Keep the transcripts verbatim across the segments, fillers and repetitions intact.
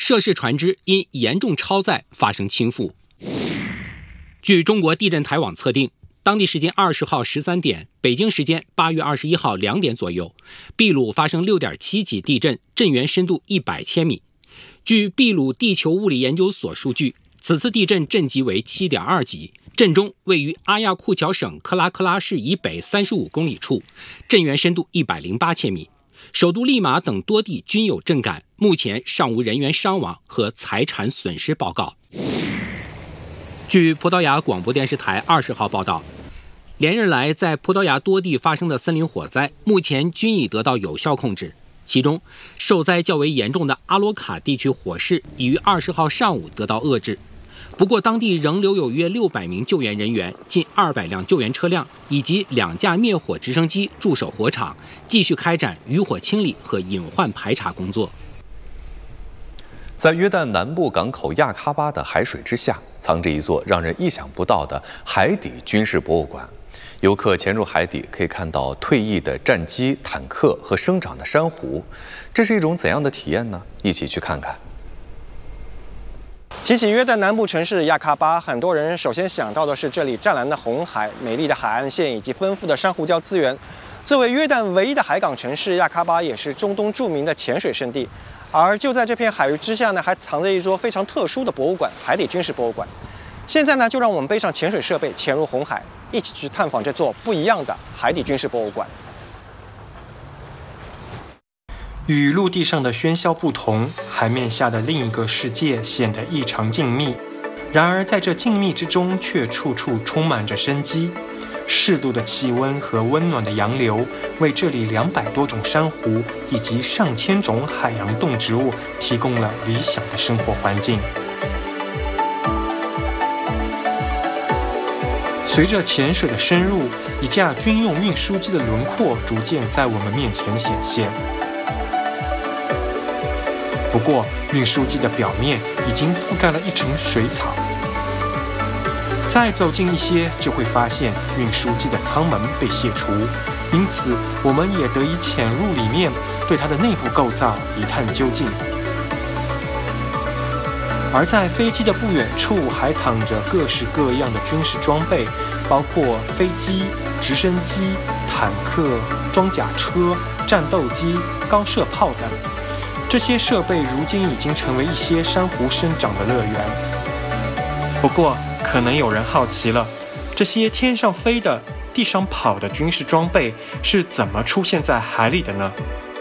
涉事船只因严重超载发生倾覆。据中国地震台网测定，当地时间二十号十三点，北京时间八月二十一号两点左右，秘鲁发生 六点七级地震，震源深度一百千米。据秘鲁地球物理研究所数据，此次地震震级为 七点二级，震中位于阿亚库乔省克拉克拉市以北三十五公里处，震源深度一百零八千米。首都利马等多地均有震感，目前尚无人员伤亡和财产损失报告。据葡萄牙广播电视台二十号报道，连日来在葡萄牙多地发生的森林火灾，目前均已得到有效控制。其中，受灾较为严重的阿罗卡地区火势已于二十号上午得到遏制。不过，当地仍留有约六百名救援人员、近二百辆救援车辆以及两架灭火直升机驻守火场，继续开展渔火清理和隐患排查工作。 在约旦南部港口亚喀巴的海水之下，藏着一座让人意想不到的海底军事博物馆。游客潜入海底，可以看到退役的战机、坦克和生长的珊瑚。这是一种怎样的体验呢？一起去看看。 提起约旦南部城市亚喀巴，很多人首先想到的是这里湛蓝的红海、美丽的海岸线以及丰富的珊瑚礁资源。作为约旦唯一的海港城市，亚喀巴也是中东著名的潜水圣地。而就在这片海域之下呢，还藏着一座非常特殊的博物馆——海底军事博物馆。现在呢，就让我们背上潜水设备，潜入红海，一起去探访这座不一样的海底军事博物馆。 与陆地上的喧嚣不同，海面下的另一个世界显得异常静谧。然而，在这静谧之中，却处处充满着生机。适度的气温和温暖的洋流，为这里两百多种珊瑚以及上千种海洋动植物提供了理想的生活环境。随着潜水的深入，一架军用运输机的轮廓逐渐在我们面前显现。不过，运输机的表面已经覆盖了一层水草。再走近一些，就会发现运输机的舱门被卸除，因此我们也得以潜入里面，对它的内部构造一探究竟。而在飞机的不远处，还躺着各式各样的军事装备，包括飞机、直升机、坦克、装甲车、战斗机、高射炮等。这些设备如今已经成为一些珊瑚生长的乐园。不过，可能有人好奇了，这些天上飞的、地上跑的军事装备是怎么出现在海里的呢？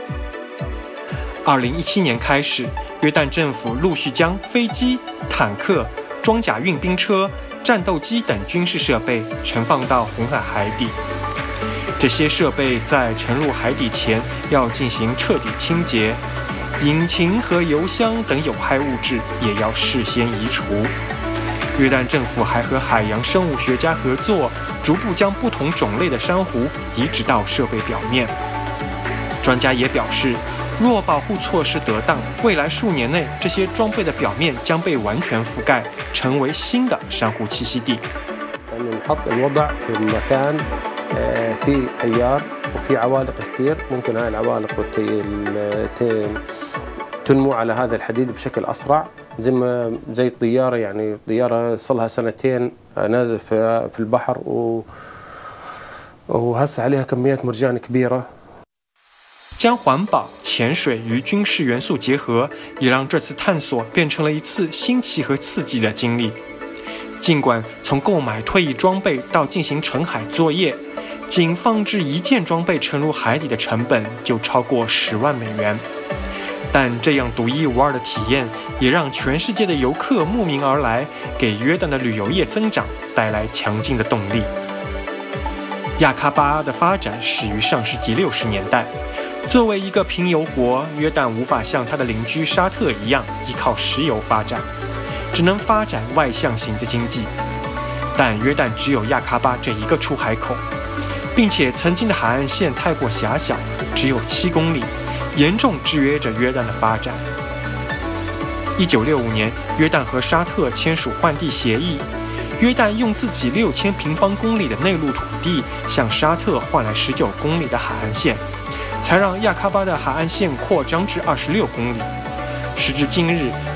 二零一七年开始，约旦政府陆续将飞机、坦克、装甲运兵车、战斗机等军事设备沉放到红海海底。这些设备在沉入海底前要进行彻底清洁，引擎和油箱等有害物质也要事先移除。约旦政府还和海洋生物学家合作，逐步将不同种类的珊瑚移植到设备表面。专家也表示，若保护措施得当，未来数年内这些装备的表面将被完全覆盖，成为新的珊瑚栖息地。 تنمو على هذا الحديد بشكل أسرع زي ما زي الطيارة يعني الطيارة صلها سنتين نازل في في البحر و وهسه عليها كميات مرجان كبيرة。 将环保、潜水与军事元素结合，也让这次探索变成了一次新奇和刺激的经历。尽管从购买退役装备到进行沉海作业，仅放置一件装备沉入海底的成本就超过十万美元。但这样独一无二的体验，也让全世界的游客慕名而来，给约旦的旅游业增长带来强劲的动力。亚喀巴的发展始于上世纪六十年代，作为一个贫油国，约旦无法像它的邻居沙特一样依靠石油发展，只能发展外向型的经济。但约旦只有亚喀巴这一个出海口，并且曾经的海岸线太过狭小，只有七公里。严重制约着约旦的发展。一九六五年，约旦和沙特签署换地协议，约旦用自己六千平方公里的内陆土地向沙特换来十九公里的海岸线，才让亚喀巴的海岸线扩张至二十六公里。时至今日，